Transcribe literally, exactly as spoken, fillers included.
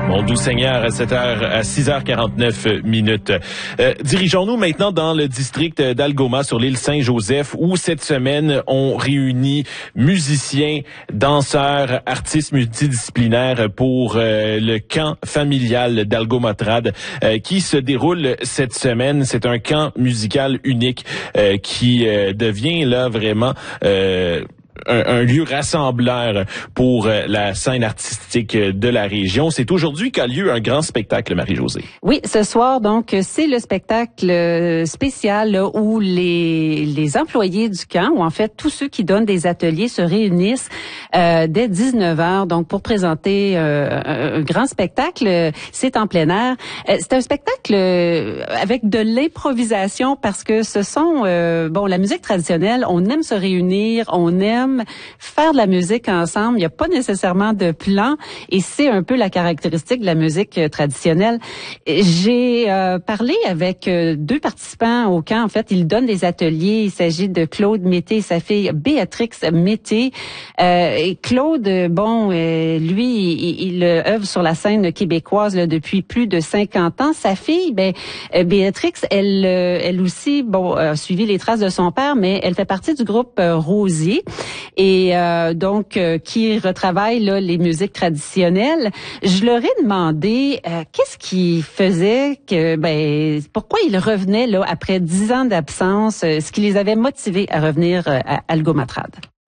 Mon doux Seigneur, à sept heures, à six heures quarante-neuf minutes. Euh, dirigeons-nous maintenant dans le district d'Algoma sur l'île Saint-Joseph où cette semaine on réunit musiciens, danseurs, artistes multidisciplinaires pour euh, le camp familial d'Algomatrad euh, qui se déroule cette semaine. C'est un camp musical unique euh, qui euh, devient là vraiment euh, Un, un lieu rassembleur pour euh, la scène artistique de la région. C'est aujourd'hui qu'a lieu un grand spectacle, Marie-Josée. Oui, ce soir, donc, c'est le spectacle spécial là, où les, les employés du camp, ou en fait tous ceux qui donnent des ateliers, se réunissent euh, dès dix-neuf heures, donc pour présenter euh, un, un grand spectacle. C'est en plein air. Euh, c'est un spectacle euh, avec de l'improvisation parce que ce sont, euh, bon, la musique traditionnelle, on aime se réunir, on aime faire de la musique ensemble. Il n'y a pas nécessairement de plan et c'est un peu la caractéristique de la musique traditionnelle. J'ai euh, parlé avec euh, deux participants au camp. En fait, ils donnent des ateliers. Il s'agit de Claude Mété et sa fille Béatrix Mété. Euh, et Claude, bon, euh, lui, il, il œuvre sur la scène québécoise là, depuis plus de cinquante ans. Sa fille, ben, euh, Béatrix, elle, euh, elle aussi, bon, a suivi les traces de son père, mais elle fait partie du groupe euh, Rosier. Et euh, donc euh, qui retravaille là, les musiques traditionnelles. Je leur ai demandé euh, qu'est-ce qui faisait que ben pourquoi ils revenaient là après dix ans d'absence, euh, ce qui les avait motivés à revenir euh, à Algomatrad.